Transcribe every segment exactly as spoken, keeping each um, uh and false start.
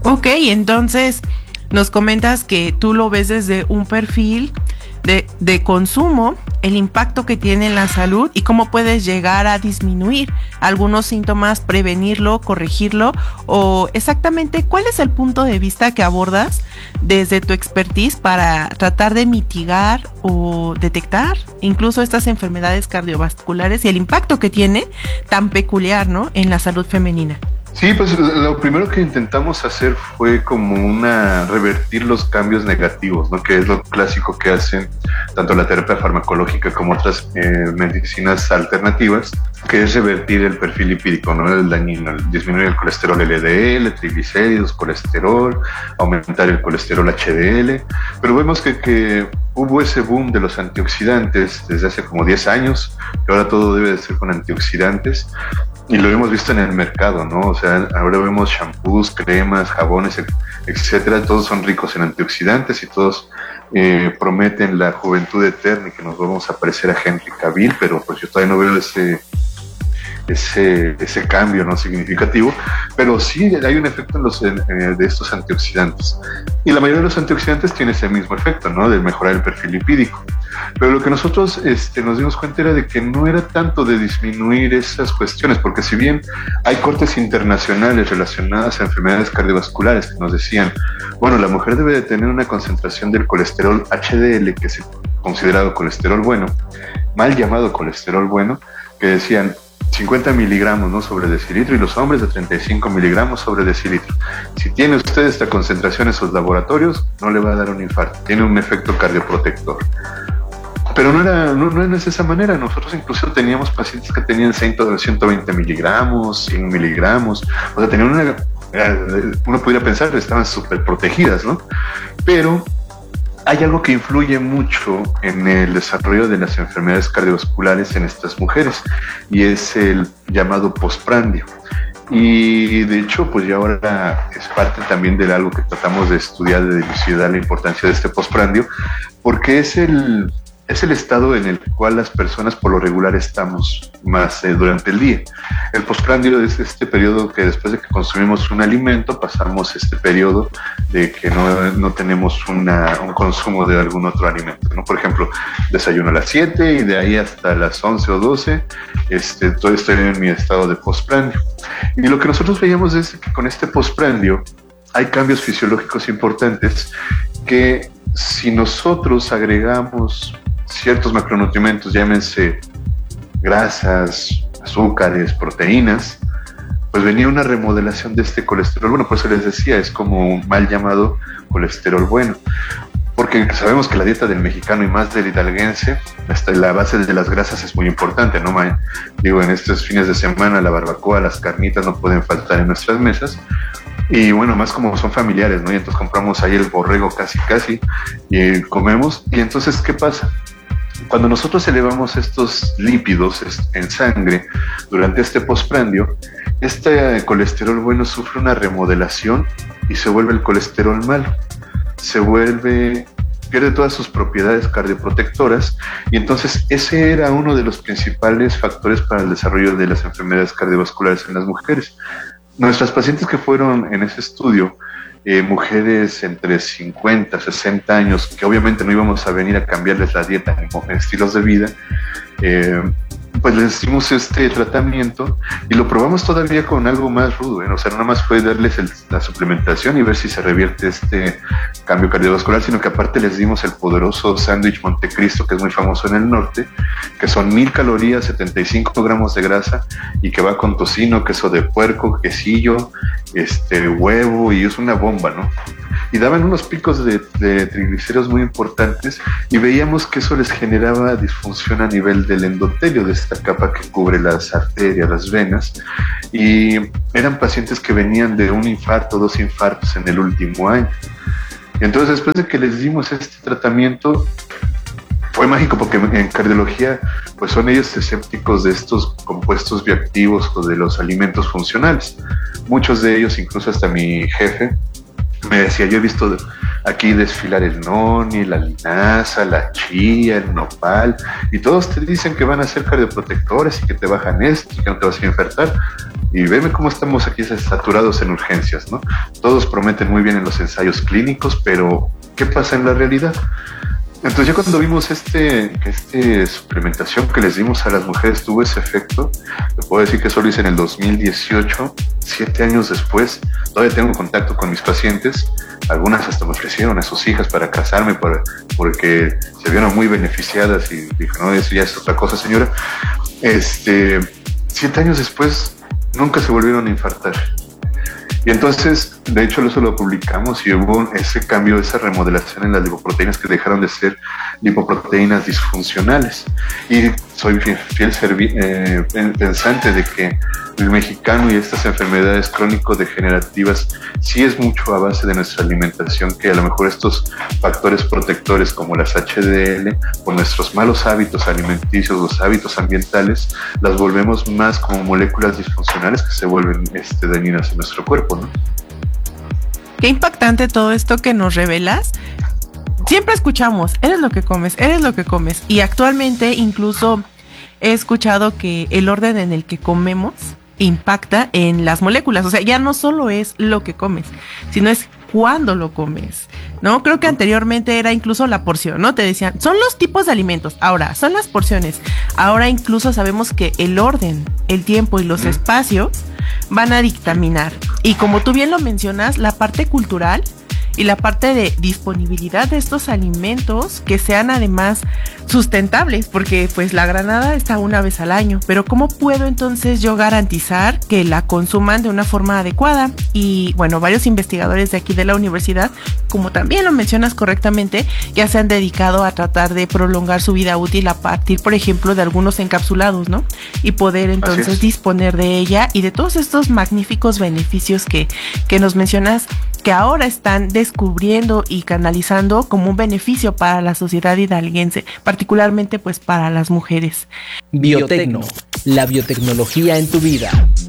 Ok, entonces nos comentas que tú lo ves desde un perfil de, de consumo, el impacto que tiene en la salud y cómo puedes llegar a disminuir algunos síntomas, prevenirlo, corregirlo, o exactamente cuál es el punto de vista que abordas desde tu expertise para tratar de mitigar o detectar incluso estas enfermedades cardiovasculares y el impacto que tiene tan peculiar, ¿no?, en la salud femenina. Sí, pues lo primero que intentamos hacer fue como una revertir los cambios negativos, ¿no? Que es lo clásico que hacen tanto la terapia farmacológica como otras eh, medicinas alternativas, que es revertir el perfil lipídico, ¿no? El dañino, el disminuir el colesterol L D L, triglicéridos, colesterol, aumentar el colesterol H D L, pero vemos que, que hubo ese boom de los antioxidantes desde hace como diez años, que ahora todo debe de ser con antioxidantes. Y lo hemos visto en el mercado, ¿no? O sea, ahora vemos shampoos, cremas, jabones, etcétera. Todos son ricos en antioxidantes y todos eh, prometen la juventud eterna y que nos vamos a parecer a Henry Cavill, pero pues yo todavía no veo ese ese ese cambio no significativo, pero sí hay un efecto en los en, eh, de estos antioxidantes, y la mayoría de los antioxidantes tiene ese mismo efecto, ¿no?, de mejorar el perfil lipídico. Pero lo que nosotros este, nos dimos cuenta era de que no era tanto de disminuir esas cuestiones, porque si bien hay cortes internacionales relacionadas a enfermedades cardiovasculares que nos decían, bueno, la mujer debe de tener una concentración del colesterol H D L, que es considerado colesterol bueno, mal llamado colesterol bueno, que decían cincuenta miligramos, ¿no?, sobre decilitro, y los hombres de treinta y cinco miligramos sobre decilitro. Si tiene usted esta concentración en sus laboratorios, no le va a dar un infarto, tiene un efecto cardioprotector. Pero no era, no, no es de esa manera. Nosotros incluso teníamos pacientes que tenían ciento veinte miligramos, cien miligramos, o sea, tenían una, uno pudiera pensar que estaban súper protegidas, ¿no? Pero hay algo que influye mucho en el desarrollo de las enfermedades cardiovasculares en estas mujeres, y es el llamado postprandio. Y de hecho, pues ya ahora es parte también de algo que tratamos de estudiar, de dilucidar la importancia de este postprandio, porque es el, es el estado en el cual las personas por lo regular estamos más eh, durante el día. El postprandio es este periodo que después de que consumimos un alimento pasamos este periodo de que no, no tenemos una, un consumo de algún otro alimento, ¿no? Por ejemplo, desayuno a las siete y de ahí hasta las once o doce este, todo estoy en mi estado de postprandio. Y lo que nosotros veíamos es que con este postprandio hay cambios fisiológicos importantes que si nosotros agregamos ciertos macronutrientes, llámense grasas, azúcares, proteínas, pues venía una remodelación de este colesterol bueno. Por eso les decía, es como un mal llamado colesterol bueno, porque sabemos que la dieta del mexicano y más del hidalguense, hasta la base de las grasas es muy importante, ¿no? Digo, en estos fines de semana la barbacoa, las carnitas no pueden faltar en nuestras mesas, y bueno, más como son familiares, ¿no? Y entonces compramos ahí el borrego casi casi y comemos. Y entonces, ¿qué pasa? Cuando nosotros elevamos estos lípidos en sangre durante este postprandio, este colesterol bueno sufre una remodelación y se vuelve el colesterol malo. Se vuelve, pierde todas sus propiedades cardioprotectoras, y entonces ese era uno de los principales factores para el desarrollo de las enfermedades cardiovasculares en las mujeres. Nuestras pacientes que fueron en ese estudio, Eh, mujeres entre cincuenta, sesenta años, que obviamente no íbamos a venir a cambiarles la dieta ni estilos de vida, eh, pues les hicimos este tratamiento y lo probamos todavía con algo más rudo, ¿eh? O sea, no nada más fue darles el, la suplementación y ver si se revierte este cambio cardiovascular, sino que aparte les dimos el poderoso sándwich Montecristo, que es muy famoso en el norte, que son mil calorías, setenta y cinco gramos de grasa, y que va con tocino, queso de puerco, quesillo, este huevo, y es una bomba, ¿no? Y daban unos picos de, de triglicéridos muy importantes, y veíamos que eso les generaba disfunción a nivel del endotelio, de esta capa que cubre las arterias, las venas, y eran pacientes que venían de un infarto, dos infartos en el último año. Y entonces, después de que les dimos este tratamiento, fue mágico, porque en cardiología pues son ellos escépticos de estos compuestos bioactivos o de los alimentos funcionales. Muchos de ellos, incluso hasta mi jefe, me decía, yo he visto aquí desfilar el noni, la linaza, la chía, el nopal, y todos te dicen que van a ser cardioprotectores y que te bajan esto y que no te vas a infartar. Y veme cómo estamos aquí saturados en urgencias, ¿no? Todos prometen muy bien en los ensayos clínicos, pero ¿qué pasa en la realidad? Entonces ya cuando vimos este, que esta suplementación que les dimos a las mujeres tuvo ese efecto, te puedo decir que eso lo hice en el dos mil dieciocho, siete años después, todavía tengo contacto con mis pacientes, algunas hasta me ofrecieron a sus hijas para casarme para, porque se vieron muy beneficiadas y dije, no, eso ya es otra cosa, señora. Este, siete años después nunca se volvieron a infartar. Y entonces, de hecho, eso lo publicamos y hubo ese cambio, esa remodelación en las lipoproteínas que dejaron de ser lipoproteínas disfuncionales. Y soy fiel, fiel servi- eh, pensante de que el mexicano y estas enfermedades crónico-degenerativas sí es mucho a base de nuestra alimentación, que a lo mejor estos factores protectores como las H D L, por nuestros malos hábitos alimenticios, los hábitos ambientales, las volvemos más como moléculas disfuncionales que se vuelven este, dañinas en nuestro cuerpo, ¿no? Qué impactante todo esto que nos revelas. Siempre escuchamos, eres lo que comes, eres lo que comes. Y actualmente incluso he escuchado que el orden en el que comemos impacta en las moléculas. O sea, ya no solo es lo que comes, sino es cuándo lo comes, ¿no? Creo que anteriormente era incluso la porción, ¿no? Te decían, son los tipos de alimentos, ahora son las porciones. Ahora incluso sabemos que el orden, el tiempo y los espacios van a dictaminar. Y como tú bien lo mencionas, la parte cultural y la parte de disponibilidad de estos alimentos que sean además sustentables, porque pues la granada está una vez al año, pero ¿cómo puedo entonces yo garantizar que la consuman de una forma adecuada? Y bueno, varios investigadores de aquí de la universidad, como también lo mencionas correctamente, ya se han dedicado a tratar de prolongar su vida útil a partir, por ejemplo, de algunos encapsulados, ¿no? Y poder entonces disponer de ella y de todos estos magníficos beneficios que, que nos mencionas, que ahora están descubriendo y canalizando como un beneficio para la sociedad hidalguense, particularmente pues para las mujeres. Biotecno, la biotecnología en tu vida.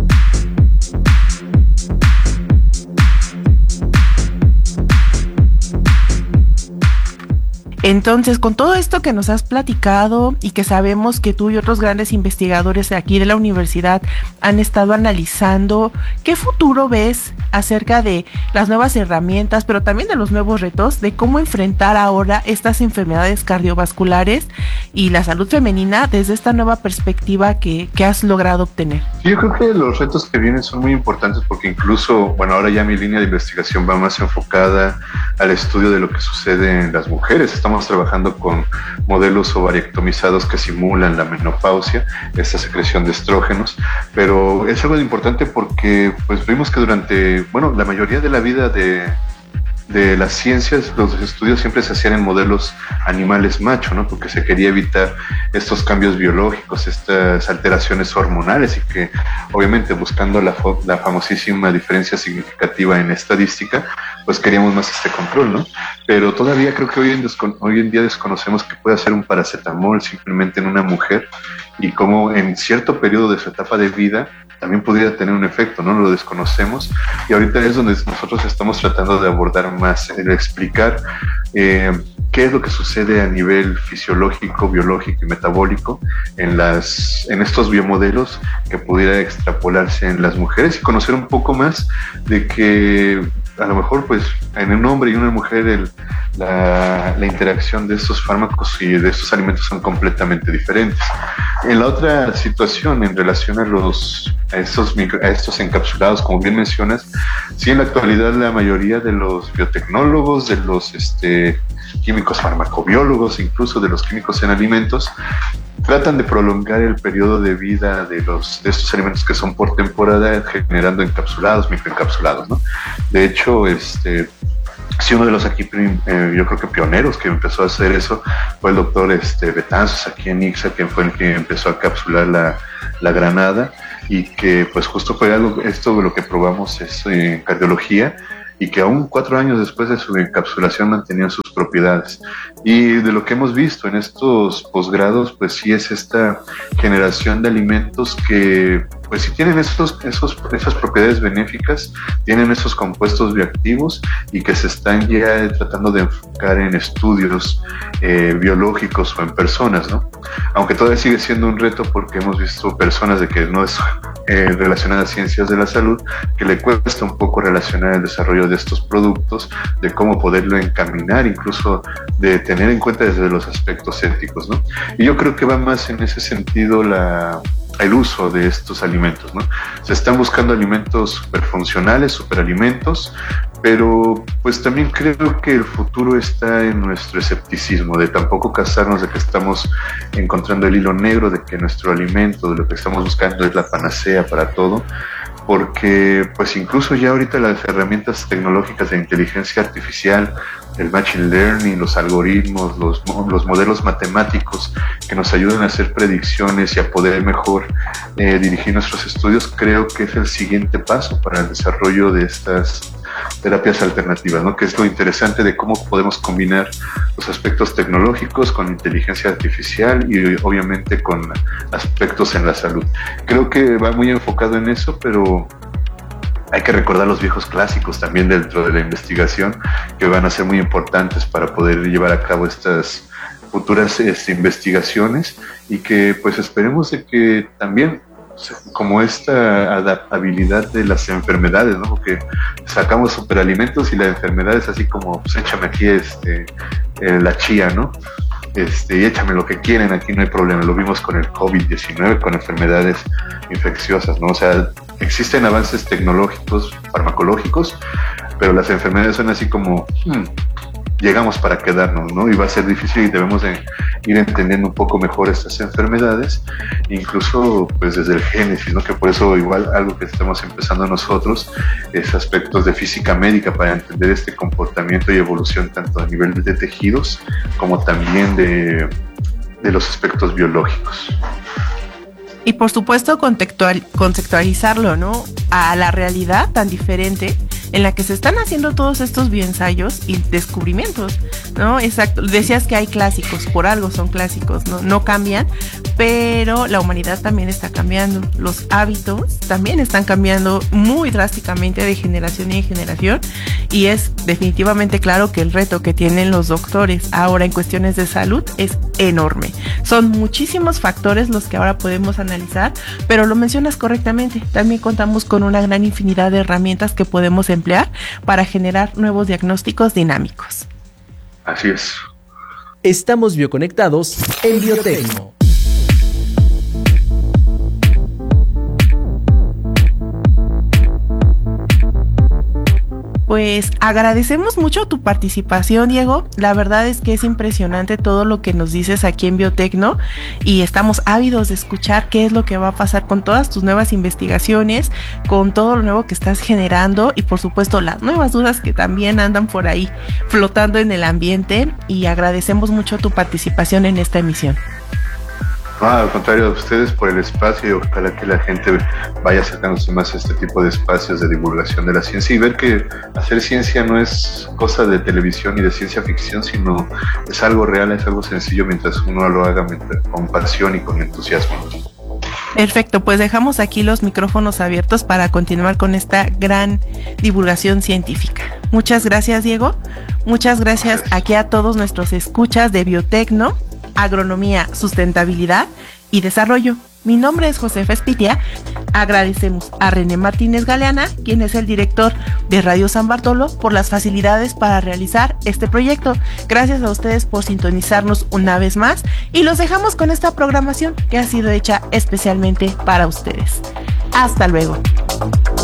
Entonces, con todo esto que nos has platicado y que sabemos que tú y otros grandes investigadores de aquí de la universidad han estado analizando, ¿qué futuro ves acerca de las nuevas herramientas, pero también de los nuevos retos, de cómo enfrentar ahora estas enfermedades cardiovasculares y la salud femenina desde esta nueva perspectiva que, que has logrado obtener? Yo creo que los retos que vienen son muy importantes porque incluso, bueno, ahora ya mi línea de investigación va más enfocada al estudio de lo que sucede en las mujeres. Estamos trabajando con modelos ovariectomizados que simulan la menopausia, esta secreción de estrógenos, pero es algo importante porque pues vimos que durante, bueno, la mayoría de la vida de de las ciencias, los estudios siempre se hacían en modelos animales macho, ¿no? Porque se quería evitar estos cambios biológicos, estas alteraciones hormonales y que obviamente buscando la, la famosísima diferencia significativa en estadística, pues queríamos más este control, ¿no? Pero todavía creo que hoy en, descon- hoy en día desconocemos que puede hacer un paracetamol simplemente en una mujer y cómo en cierto periodo de su etapa de vida también podría tener un efecto, ¿no? Lo desconocemos y ahorita es donde nosotros estamos tratando de abordar más, de explicar eh, qué es lo que sucede a nivel fisiológico, biológico y metabólico en, las, en estos biomodelos que pudiera extrapolarse en las mujeres y conocer un poco más de que a lo mejor pues en un hombre y una mujer el, la, la interacción de estos fármacos y de estos alimentos son completamente diferentes. En la otra situación en relación a los a estos, micro, a estos encapsulados, como bien mencionas, sí en la actualidad la mayoría de los biotecnólogos, de los este, químicos farmacobiólogos, incluso de los químicos en alimentos, tratan de prolongar el periodo de vida de los de estos alimentos que son por temporada, generando encapsulados, microencapsulados, ¿no? De hecho, este sí, uno de los aquí, eh, yo creo que pioneros que empezó a hacer eso fue el doctor este, Betanzos aquí en Ixa, quien fue el que empezó a capsular la, la granada y que pues justo fue algo, esto lo que probamos es en cardiología y que aún cuatro años después de su encapsulación mantenían sus propiedades. Y de lo que hemos visto en estos posgrados, pues sí es esta generación de alimentos que pues sí tienen esos, esos, esas propiedades benéficas, tienen esos compuestos bioactivos y que se están ya tratando de enfocar en estudios eh, biológicos o en personas, ¿no? Aunque todavía sigue siendo un reto porque hemos visto personas de que no es eh, relacionada a ciencias de la salud, que le cuesta un poco relacionar el desarrollo de estos productos, de cómo poderlo encaminar, incluso de tener en cuenta desde los aspectos éticos, ¿no? Y yo creo que va más en ese sentido la, el uso de estos alimentos, ¿no? Se están buscando alimentos superfuncionales, superalimentos, pero pues también creo que el futuro está en nuestro escepticismo, de tampoco casarnos de que estamos encontrando el hilo negro, de que nuestro alimento, de lo que estamos buscando es la panacea para todo, porque pues incluso ya ahorita las herramientas tecnológicas de inteligencia artificial, el machine learning, los algoritmos, los, los modelos matemáticos que nos ayudan a hacer predicciones y a poder mejor eh, dirigir nuestros estudios, creo que es el siguiente paso para el desarrollo de estas terapias alternativas, ¿no? Que es lo interesante de cómo podemos combinar los aspectos tecnológicos con inteligencia artificial y obviamente con aspectos en la salud. Creo que va muy enfocado en eso, pero hay que recordar los viejos clásicos también dentro de la investigación, que van a ser muy importantes para poder llevar a cabo estas futuras este, investigaciones, y que pues esperemos de que también como esta adaptabilidad de las enfermedades, ¿no? Porque sacamos superalimentos y la enfermedad es así como, pues échame aquí este, eh, la chía, ¿no? Este, y échame lo que quieren, aquí no hay problema. Lo vimos con el COVID diecinueve, con enfermedades infecciosas, ¿no? O sea, existen avances tecnológicos, farmacológicos, pero las enfermedades son así como, hmm, llegamos para quedarnos, ¿no? Y va a ser difícil y debemos de ir entendiendo un poco mejor estas enfermedades, incluso pues desde el génesis, ¿no? Que por eso igual algo que estamos empezando nosotros es aspectos de física médica para entender este comportamiento y evolución tanto a nivel de tejidos como también de, de los aspectos biológicos. Y por supuesto contextual, contextualizarlo, ¿no? A la realidad tan diferente en la que se están haciendo todos estos bioensayos y descubrimientos, ¿no? Exacto. Decías que hay clásicos, por algo son clásicos, ¿no? No cambian, pero la humanidad también está cambiando. Los hábitos también están cambiando muy drásticamente de generación en generación, y es definitivamente claro que el reto que tienen los doctores ahora en cuestiones de salud es enorme. Son muchísimos factores los que ahora podemos analizar, pero lo mencionas correctamente. También contamos con una gran infinidad de herramientas que podemos emplear para generar nuevos diagnósticos dinámicos. Así es. Estamos bioconectados en Biotecno. Pues agradecemos mucho tu participación, Diego. La verdad es que es impresionante todo lo que nos dices aquí en Biotecno, y estamos ávidos de escuchar qué es lo que va a pasar con todas tus nuevas investigaciones, con todo lo nuevo que estás generando y por supuesto las nuevas dudas que también andan por ahí flotando en el ambiente, y agradecemos mucho tu participación en esta emisión. No, al contrario, a ustedes por el espacio, y ojalá que la gente vaya acercándose más a este tipo de espacios de divulgación de la ciencia y ver que hacer ciencia no es cosa de televisión y de ciencia ficción, sino es algo real, es algo sencillo mientras uno lo haga con pasión y con entusiasmo. Perfecto, pues dejamos aquí los micrófonos abiertos para continuar con esta gran divulgación científica. Muchas gracias, Diego. Muchas gracias aquí a todos nuestros escuchas de Biotecno, Agronomía, Sustentabilidad y Desarrollo. Mi nombre es Josefa Espitia. Agradecemos a René Martínez Galeana, quien es el director de Radio San Bartolo, por las facilidades para realizar este proyecto. Gracias a ustedes por sintonizarnos una vez más, y los dejamos con esta programación que ha sido hecha especialmente para ustedes. Hasta luego.